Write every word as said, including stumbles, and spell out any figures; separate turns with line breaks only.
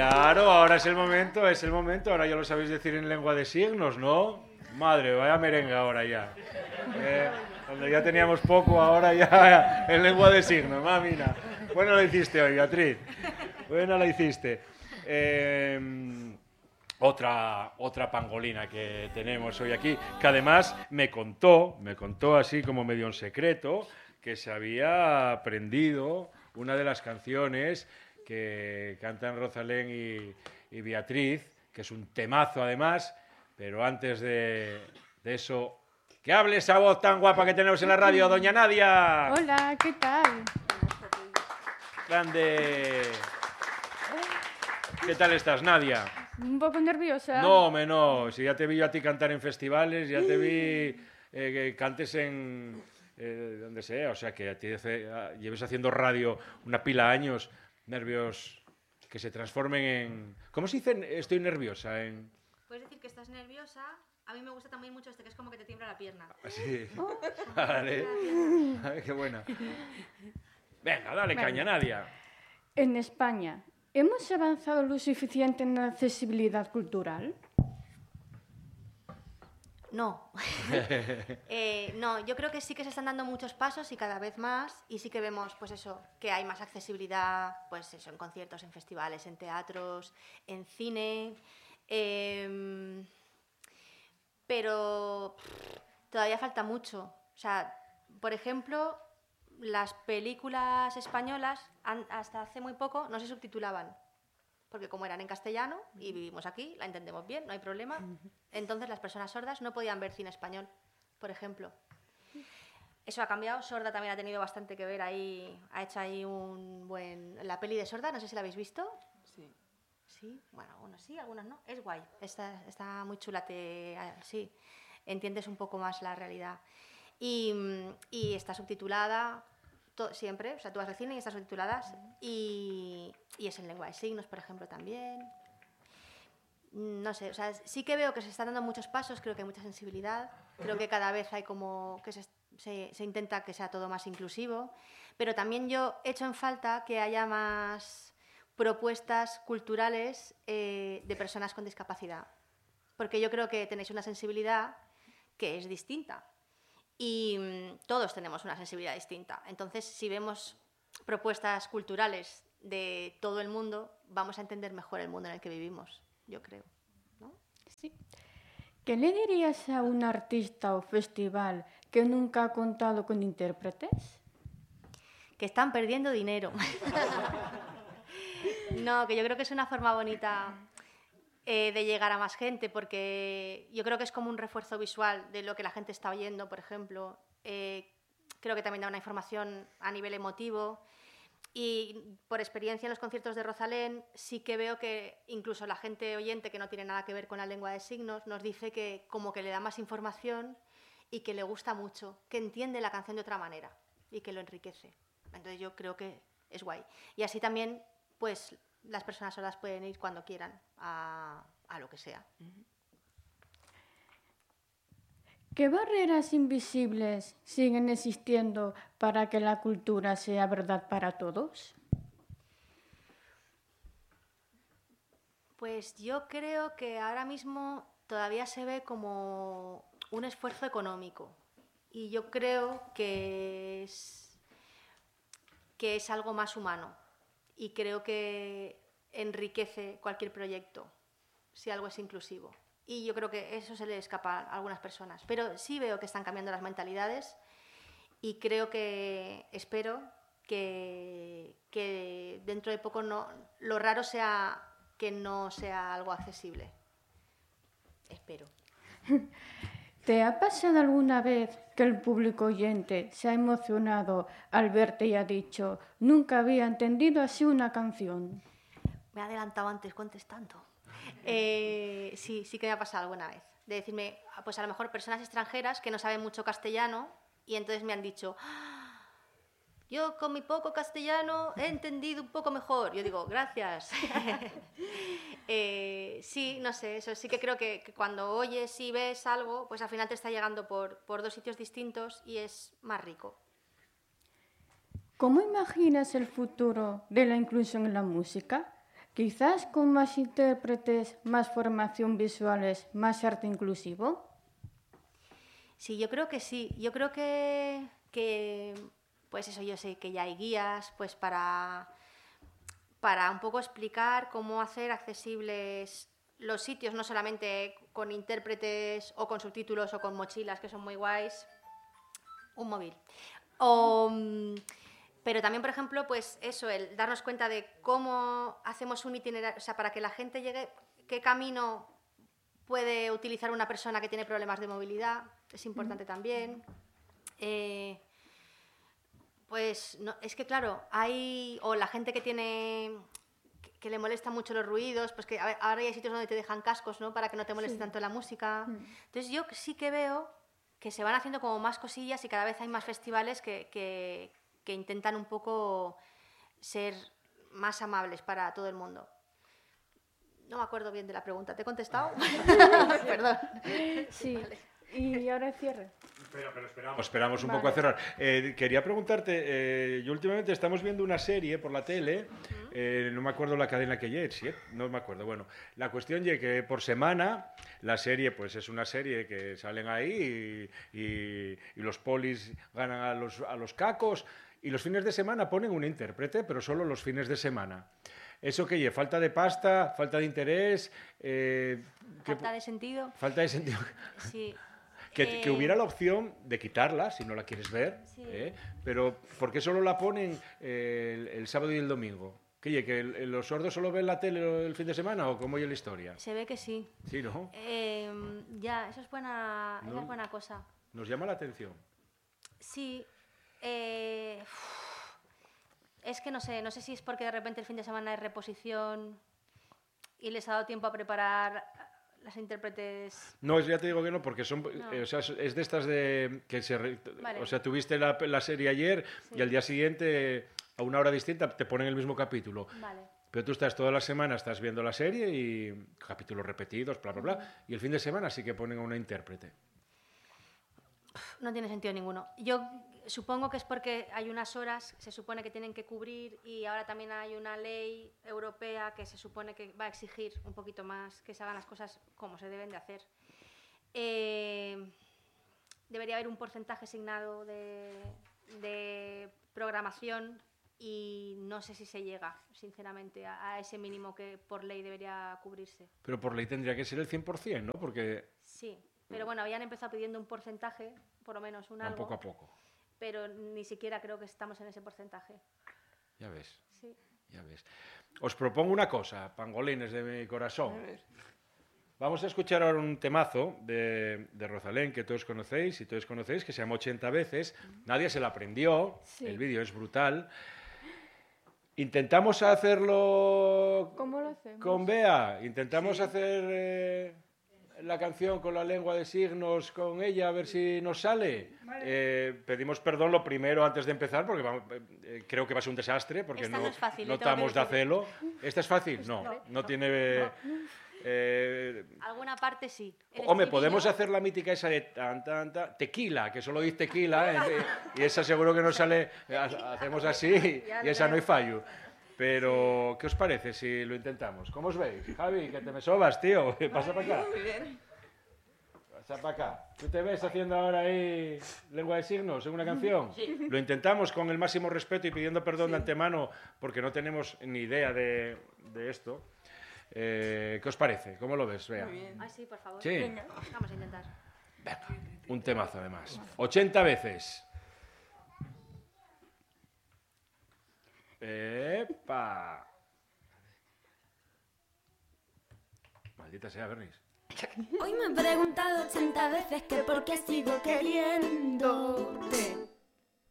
Claro, ahora es el momento, es el momento. Ahora ya lo sabéis decir en lengua de signos, ¿no? Madre, vaya merengue ahora ya. Eh, cuando ya teníamos poco, ahora ya en lengua de signos, mamina. Bueno lo hiciste hoy, Beatriz. Bueno lo hiciste. Eh, otra, otra pangolina que tenemos hoy aquí, que además me contó, me contó así como medio en secreto, que se había aprendido una de las canciones que cantan Rosalén y, y Beatriz, que es un temazo además, pero antes de, de eso, que hable esa voz tan guapa que tenemos en la radio, doña Nadia.
Hola, ¿qué tal?
Grande. ¿Qué tal estás, Nadia?
Un poco nerviosa.
No, me no, si ya te vi yo a ti cantar en festivales, ya te vi eh, que cantes en eh, donde sea, o sea que a ti hace, a, lleves haciendo radio una pila de años, nervios que se transformen en... ¿Cómo se dice estoy nerviosa? En...
Puedes decir que estás nerviosa. A mí me gusta también mucho este, que es como que te tiembla la pierna.
Sí. Oh. Vale. Ay, qué buena. Venga, dale
Venga.
caña, Nadia.
En España, ¿hemos avanzado lo suficiente en la accesibilidad cultural?
No. eh, no, yo creo que sí que se están dando muchos pasos y cada vez más, y sí que vemos, pues eso, que hay más accesibilidad, pues eso, en conciertos, en festivales, en teatros, en cine, eh, pero pff, todavía falta mucho. O sea, por ejemplo, las películas españolas han, hasta hace muy poco no se subtitulaban. Porque como eran en castellano y vivimos aquí, la entendemos bien, no hay problema. Entonces las personas sordas no podían ver cine español, por ejemplo. Eso ha cambiado. Sorda también ha tenido bastante que ver ahí, ha hecho ahí un buen... La peli de Sorda, no sé si la habéis visto.
Sí.
Sí, bueno, algunos sí, algunos no. Es guay, está, está muy chula, te, sí, entiendes un poco más la realidad. Y, y está subtitulada... Todo, siempre, o sea, tú vas al cine y estás subtituladas y, y es en lengua de signos, por ejemplo, también. No sé, o sea, sí que veo que se están dando muchos pasos, creo que hay mucha sensibilidad, creo que cada vez hay como que se, se, se intenta que sea todo más inclusivo, pero también yo echo en falta que haya más propuestas culturales eh, de personas con discapacidad, porque yo creo que tenéis una sensibilidad que es distinta. Y mmm, todos tenemos una sensibilidad distinta. Entonces, si vemos propuestas culturales de todo el mundo, vamos a entender mejor el mundo en el que vivimos, yo creo, ¿no?
Sí. ¿Qué le dirías a un artista o festival que nunca ha contado con intérpretes?
Que están perdiendo dinero. No, que yo creo que es una forma bonita... Eh, de llegar a más gente, porque yo creo que es como un refuerzo visual de lo que la gente está oyendo, por ejemplo. Eh, creo que también da una información a nivel emotivo y por experiencia en los conciertos de Rosalén sí que veo que incluso la gente oyente que no tiene nada que ver con la lengua de signos nos dice que como que le da más información y que le gusta mucho, que entiende la canción de otra manera y que lo enriquece. Entonces yo creo que es guay. Y así también, pues... las personas sordas pueden ir cuando quieran a, a lo que sea.
¿Qué barreras invisibles siguen existiendo para que la cultura sea verdad para todos?
Pues yo creo que ahora mismo todavía se ve como un esfuerzo económico. Y yo creo que es, que es algo más humano. Y creo que enriquece cualquier proyecto si algo es inclusivo. Y yo creo que eso se le escapa a algunas personas. Pero sí veo que están cambiando las mentalidades y creo que, espero que, que dentro de poco no, lo raro sea que no sea algo accesible. Espero.
¿Te ha pasado alguna vez que el público oyente se ha emocionado al verte y ha dicho nunca había entendido así una canción?
Me he adelantado antes contestando. Eh, sí, sí que me ha pasado alguna vez. De decirme, pues a lo mejor personas extranjeras que no saben mucho castellano y entonces me han dicho ¡ah! Yo con mi poco castellano he entendido un poco mejor. Yo digo, gracias. eh, sí, no sé, eso sí que creo que, que cuando oyes y ves algo, pues al final te está llegando por, por dos sitios distintos y es más rico.
¿Cómo imaginas el futuro de la inclusión en la música? Quizás con más intérpretes, más formación visuales, más arte inclusivo.
Sí, yo creo que sí. Yo creo que, que pues eso, yo sé que ya hay guías pues para, para un poco explicar cómo hacer accesibles los sitios, no solamente con intérpretes o con subtítulos o con mochilas, que son muy guays, un móvil. O, pero también, por ejemplo, pues eso, el darnos cuenta de cómo hacemos un itinerario, o sea, para que la gente llegue, qué camino puede utilizar una persona que tiene problemas de movilidad, es importante también. Eh, pues no, es que claro, hay, o la gente que tiene, que, que le molestan mucho los ruidos, pues que a ver, ahora hay sitios donde te dejan cascos, ¿no? Para que no te moleste sí. tanto la música. Mm. Entonces yo sí que veo que se van haciendo como más cosillas y cada vez hay más festivales que, que, que intentan un poco ser más amables para todo el mundo. No me acuerdo bien de la pregunta. ¿Te he contestado? Perdón.
Sí. Vale. Y ahora cierre.
Pero, pero esperamos, esperamos un vale. poco a cerrar. Eh, quería preguntarte, eh, yo últimamente estamos viendo una serie por la tele, uh-huh. eh, no me acuerdo la cadena que es, ¿sí? No me acuerdo. Bueno, la cuestión es que por semana la serie pues es una serie que salen ahí y, y, y los polis ganan a los, a los cacos y los fines de semana ponen un intérprete, pero solo los fines de semana. ¿Eso qué es? ¿Falta de pasta? ¿Falta de interés? Eh,
¿Falta de sentido?
Falta de sentido.
Sí.
Que, que hubiera la opción de quitarla, si no la quieres ver, sí. ¿eh? Pero ¿por qué solo la ponen eh, el, el sábado y el domingo? ¿Que, que el, los sordos solo ven la tele el fin de semana o cómo es la historia?
Se ve que sí.
Sí, ¿no?
Eh, ya, eso es buena, ¿no? Eso es buena cosa.
Nos llama la atención.
Sí. Eh, es que no sé, no sé si es porque de repente el fin de semana hay reposición y les ha dado tiempo a preparar las intérpretes.
No, ya te digo que no, porque son, no. Eh, o sea, es de estas de que se, vale. O sea, tuviste la, la serie ayer sí. y al día siguiente a una hora distinta te ponen el mismo capítulo.
Vale.
Pero tú estás toda la semana, estás viendo la serie y capítulos repetidos, bla, bla, bla, uh-huh. y el fin de semana sí que ponen a una intérprete.
No tiene sentido ninguno. Yo supongo que es porque hay unas horas, se supone que tienen que cubrir y ahora también hay una ley europea que se supone que va a exigir un poquito más que se hagan las cosas como se deben de hacer. Eh, debería haber un porcentaje asignado de, de programación y no sé si se llega, sinceramente, a, a ese mínimo que por ley debería cubrirse.
Pero por ley tendría que ser el cien por cien, ¿no? Porque...
Sí, pero bueno, habían empezado pidiendo un porcentaje, por lo menos un algo.
Poco a poco.
Pero ni siquiera creo que estamos en ese porcentaje.
Ya ves.
Sí.
Ya ves. Os propongo una cosa, pangolines de mi corazón. Vamos a escuchar ahora un temazo de, de Rosalén que todos conocéis y todos conocéis, que se llama ochenta veces. Nadie se la aprendió, sí. El vídeo es brutal. Intentamos hacerlo...
¿Cómo lo hacemos?
Con Bea. Intentamos sí. hacer... Eh, la canción con la lengua de signos con ella, a ver si nos sale. Vale. Eh, pedimos perdón lo primero antes de empezar, porque vamos, eh, creo que va a ser un desastre, porque
Esta
no,
no, es fácil,
no estamos de hacerlo. ¿Esta es fácil? No, no, no tiene...
No.
Eh,
Alguna parte sí.
Hombre, podemos hacer la mítica esa de tan, tan, tan, tequila, que solo dice tequila, eh, y esa seguro que nos sale, hacemos así, y esa no hay fallo. Pero, ¿qué os parece si lo intentamos? ¿Cómo os veis? Javi, que te me sobas, tío. Pasa para acá.
Muy bien.
Pasa para acá. ¿Tú te ves haciendo ahora ahí lengua de signos en una canción?
Sí.
Lo intentamos con el máximo respeto y pidiendo perdón
sí.
de antemano porque no tenemos ni idea de, de esto. Eh, ¿Qué os parece? ¿Cómo lo ves, Bea?
Muy bien.
Ah, sí, por favor.
Sí.
Venga. Vamos a intentar.
Venga. Un temazo, además. ochenta veces. ¡Epa! Maldita sea, Bernis.
Hoy me he preguntado ochenta veces que por qué sigo queriéndote.